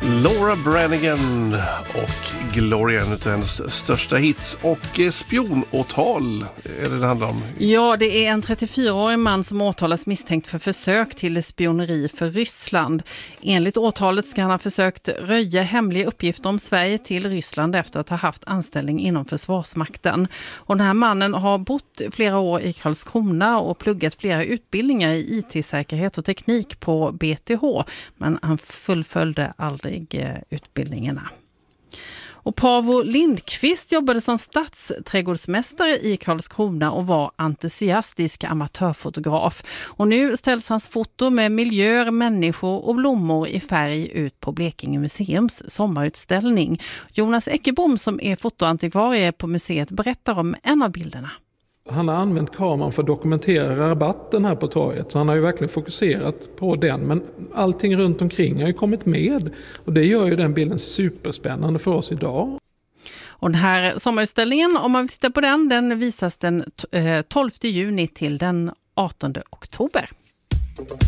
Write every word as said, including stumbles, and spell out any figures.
Laura Branigan och Gloria, en av hennes största hits, och spionåtal är det det handlar om. Ja, det är en trettiofyraårig man som åtalas misstänkt för försök till spioneri för Ryssland. Enligt åtalet ska han ha försökt röja hemliga uppgifter om Sverige till Ryssland efter att ha haft anställning inom Försvarsmakten. Och den här mannen har bott flera år i Karlskrona och pluggat flera utbildningar i I T-säkerhet och teknik på B T H, men han fullföljde aldrig utbildningarna. Och Paavo Lindqvist jobbade som stadsträdgårdsmästare i Karlskrona och var entusiastisk amatörfotograf. Och nu ställs hans foto med miljöer, människor och blommor i färg ut på Blekinge museums sommarutställning. Jonas Eckerbom, som är fotoantikvarie på museet, berättar om en av bilderna. Han har använt kameran för att dokumentera rabatten här på torget, så han har ju verkligen fokuserat på den, men allting runt omkring har ju kommit med, och det gör ju den bilden superspännande för oss idag. Och den här sommarutställningen, om man vill titta på den, den visas den tolfte juni till den artonde oktober.